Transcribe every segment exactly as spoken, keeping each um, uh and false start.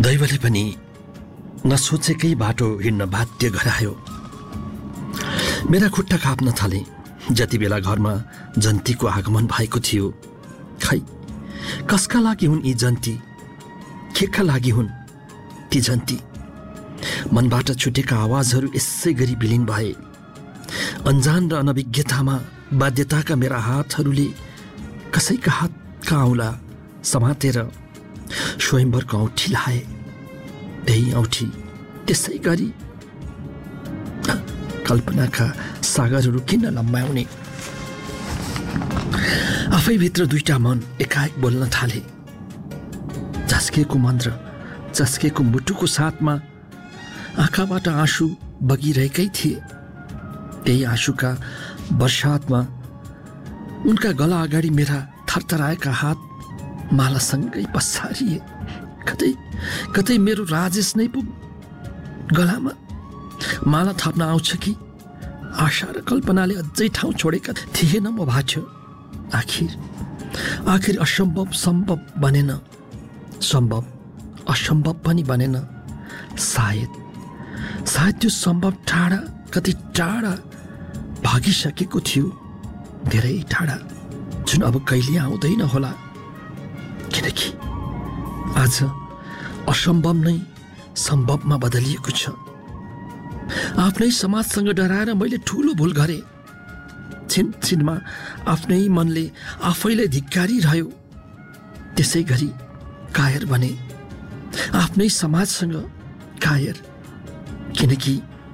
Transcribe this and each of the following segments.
दैवले पनि नसोचेकै बाटो हिँड्न बाध्य गरायो। मेरा खुट्टा काप्न थाले। जति बेला घरमा जन्तीको आगमन भएको थियो, खै कसका लागि हुन् यी जन्ती, केका लागि हुन् ती जन्ती? मनबाट छुटेका आवाजहरू यसै गरी विलीन भए। अन्जान र अनभिज्ञतामा बाध्यताका मेरा हातहरूले कसैका हातका औँला समातेर स्वयंवरको औँठी लाए। त्यही औँठी त्यसै गरी कल्पनाका सागरहरू किन लम्ब्याउने? आफैभित्र दुईटा मन एकाएक बोल्न थाले। झस्केको मन्त्र, झस्केको मुटुको साथमा आँखाबाट आँसु बगिरहेकै थिए। त्यही आँसुका वर्षातमा उनका गला अगाडि मेरा थरथराएका हात मालासँगै पछारिए। कतै कतै मेरो राजेश नै पो गलामा माला थप्न आउँछ कि? आशा र कल्पनाले अझै ठाउँ छोडेका थिएन म भाष्य। आखिर आखिर असम्भव सम्भव बनेन, सम्भव असम्भव पनि बनेन। सायद सायद त्यो सम्भव टाढा, कति टाढा भागिसकेको थियो, धेरै टाढा, जुन अब कहिले आउँदैन होला। किनकि आज असम्भव नै सम्भवमा बदलिएको छ। आफ्नै समाजसँग डराएर मैले ठुलो भुल गरेँ। छिन छिनमा आफ्नै मनले आफैलाई धिक्कारिरह्यो। त्यसै गरी कायर बने, आफ्नै समाजसँग कायर। किनकि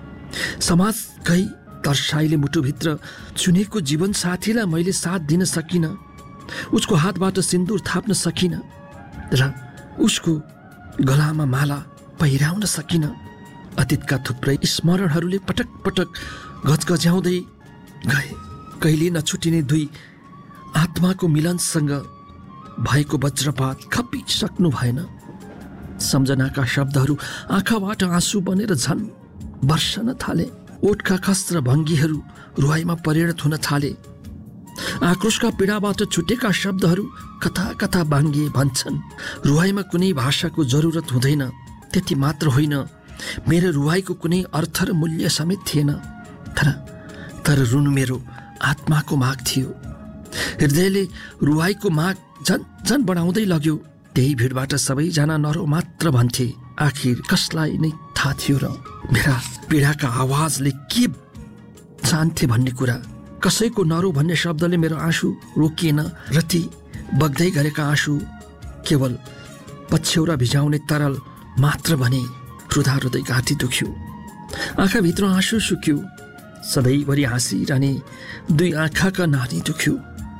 समाजकै तर्साइले मुटुभित्र चुनेको जीवनसाथीलाई मैले साथ दिन सकिनँ, उसको हातबाट सिन्दुर थाप्न सकिनँ र उसको गलामा माला पहिराउन सकिनँ। अतीतका थुप्रै स्मरणहरूले पटक पटक गजगज्याउँदै गए। कहिले नछुटिने दुई आत्माको मिलनसँग भएको वज्रपात खपिसक्नु भएन। सम्झनाका शब्दहरू आँखाबाट आँसु बनेर झन् वर्षन थाले। ओठका खस्त्र भङ्गीहरू रुवाईमा परिणत हुन थाले। आक्रोशका पीडाबाट छुटेका शब्दहरू कथा कथा बाङ्गिए भन्छन्। रुवाईमा कुनै भाषाको जरुरत हुँदैन। त्यति मात्र होइन, मेरो रुवाईको कुनै अर्थ र मूल्य समेत थिएन। तर तर रुनु मेरो आत्माको माग थियो। हृदयले रुवाईको माग झन् झन् बढाउँदै लग्यो। त्यही भिडबाट सबैजना नरो मात्र भन्थे। आखिर कसलाई नै थाहा थियो र मेरा पीडाका आवाजले के जान्थे भन्ने कुरा? कसैको नरो भन्ने शब्दले मेरो आँसु रोकिएन र ती बग्दै गरेका आँसु केवल पछ्यौरा भिजाउने तरल मात्र बने। रुदा रुदै घाँटी दुख्यो, आँखाभित्र आँसु सुक्यो। सधैँभरि हाँसिरहने दुई आँखाका नानी दुख्यो।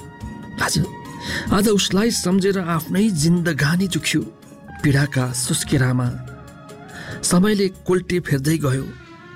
आज आज उसलाई सम्झेर आफ्नै जिन्दगानी दुख्यो। पीडाका सुस्केरामा समयले कोल्टे फेर्दै गयो।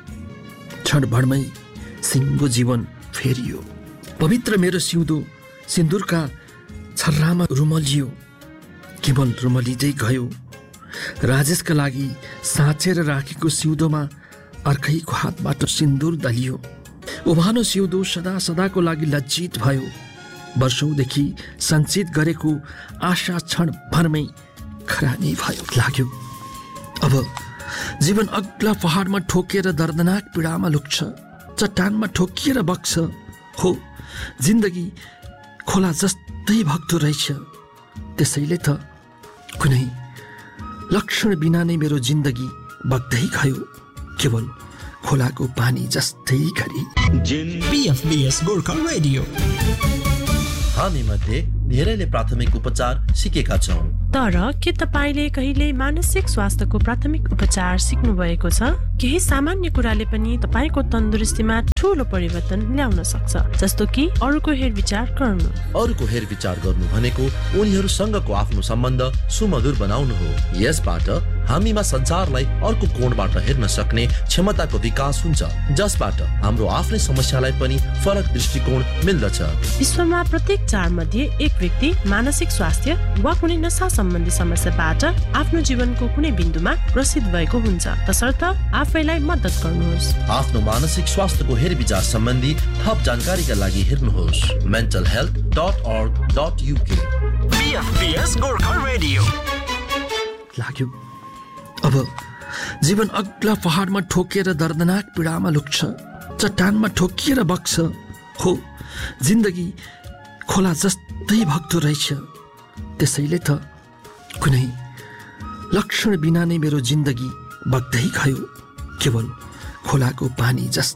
क्षणभरमै सिङ्गो जीवन फेरियो। पवित्र मेरो सिउँदो सिन्दुरका छर्रामा रुमलियो, केवल रुमलिँदै गयो। राजेशका लागि साँचेर राखेको सिउँदोमा अर्कैको हातबाट सिन्दुर दलियो। उभानो सिउँदो सदा सदाको लागि लज्जित भयो। वर्षौंदेखि सञ्चित गरेको आशा क्षणभरमै खरानी भयो लाग्यो। अब जीवन अग्ला पहाडमा ठोकिएर दर्दनाक पीडामा लुक्छ, चट्टानमा ठोकिएर बग्छ। हो, जिन्दगी खोला जस्तै भग्दो रहेछ। त्यसैले त कुनै लक्षण बिना नै मेरो जिन्दगी बग्दै गयो, केवल खोलाको पानी जस्तै गरी। पीएफबीएस गोर्खा रेडियो। हामी मध्ये धेरैले प्राथमिक उपचार सिकेका छौं, तर के तपाईले कहिले मानसिक स्वास्थ्यको प्राथमिक उपचार सिक्नु भएको छ? केही सामान्य कुराले पनि तपाईको तन्दुरुस्तीमा ठूलो परिवर्तन ल्याउन सक्छ, जस्तो कि अरूको हेरविचार गर्नु। अरूको हेरविचार गर्नु भनेको उनीहरूसँगको आफ्नो सम्बन्ध सुमधुर बनाउनु हो। यसबाट हामीमा संसारलाई अर्को कोणबाट हेर्न सक्ने क्षमताको विकास हुन्छ, जसबाट हाम्रो आफ्नै समस्यालाई पनि फरक दृष्टिकोण मिल्दछ। विश्वमा प्रत्येक चार मध्ये एक व्यक्ति मानसिक स्वास्थ्य वा कुनै नशा सम्बन्धी समस्याबाट आफ्नो जीवनको कुनै बिन्दुमा ग्रसित भएको हुन्छ। तसर्थ आफैलाई मद्दत गर्नुहोस्। आफ्नो मानसिक स्वास्थ्यको हेरविचार सम्बन्धी थप जानकारीका लागि हेर्नुहोस् मेन्टल हेल्थ डट अर्ग डट युके। पीएफबीएस गोर्खा रेडियो। लाग्यो अब जीवन अग्ला पहाडमा ठोकिएर दर्दनाक पीडामा लुक्छ, चट्टानमा ठोकिएर बग्छ। हो, जिन्दगी खोला जस्तै भक्तो रहेछ। त्यसैले त कुनै लक्षण बिना नै मेरो जिन्दगी बग्दै गयो, केवल खोलाको पानी जस्तै।